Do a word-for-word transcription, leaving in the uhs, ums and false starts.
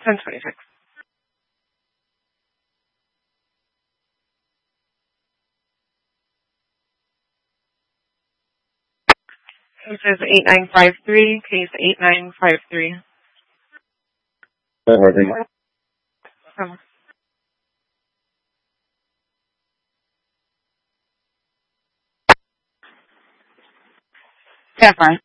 ten twenty-six. Case is eight nine five three. Case eight nine five three. Um, yeah, fine.